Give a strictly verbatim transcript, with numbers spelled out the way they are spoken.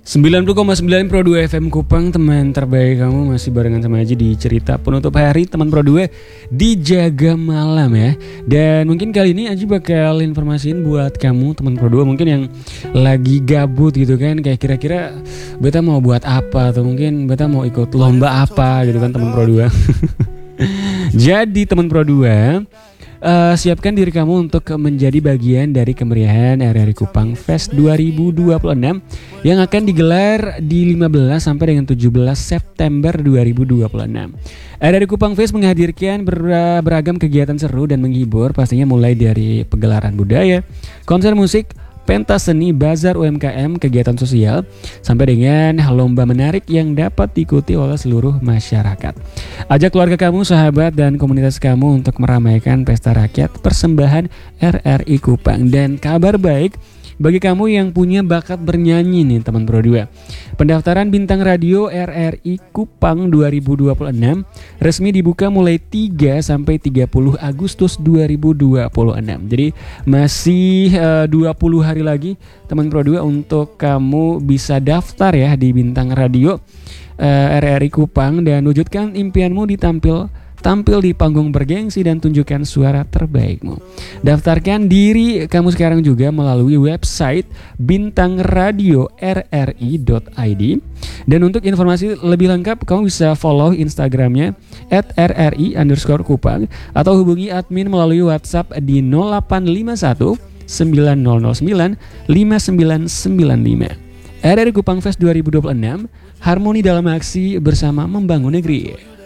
sembilan puluh koma sembilan Pro dua F M Kupang, teman terbaik kamu, masih barengan sama Aji di cerita penutup hari teman Pro dua di Jaga Malam ya. Dan mungkin kali ini Aji bakal informasiin buat kamu teman Pro dua mungkin yang lagi gabut gitu kan, kayak kira-kira beta mau buat apa, atau mungkin beta mau ikut lomba apa gitu kan teman Pro dua. Jadi teman Pro dua, Uh, siapkan diri kamu untuk menjadi bagian dari kemeriahan R R I Kupang Fest dua ribu dua puluh enam yang akan digelar di lima belas sampai dengan tujuh belas September dua ribu dua puluh enam. R R I Kupang Fest menghadirkan ber- beragam kegiatan seru dan menghibur, pastinya mulai dari pegelaran budaya, konser musik, pentas seni, bazar U M K M, kegiatan sosial, sampai dengan lomba menarik yang dapat diikuti oleh seluruh masyarakat. Ajak keluarga kamu, sahabat, dan komunitas kamu untuk meramaikan pesta rakyat persembahan R R I Kupang. Dan kabar baik bagi kamu yang punya bakat bernyanyi nih teman Pro dua. Pendaftaran bintang radio R R I Kupang dua ribu dua puluh enam resmi dibuka mulai tiga sampai tiga puluh Agustus dua ribu dua puluh enam. Jadi masih uh, dua puluh hari lagi teman Pro dua untuk kamu bisa daftar ya di bintang radio uh, R R I Kupang dan wujudkan impianmu ditampil tampil di panggung bergengsi dan tunjukkan suara terbaikmu. Daftarkan diri kamu sekarang juga melalui website bintang radio r r i dot i d. Dan untuk informasi lebih lengkap kamu bisa follow Instagramnya at r r i underscore kupang atau hubungi admin melalui WhatsApp di nol delapan lima satu sembilan nol nol sembilan lima sembilan sembilan lima. R R I Kupang Fest dua ribu dua puluh enam, harmoni dalam aksi bersama membangun negeri.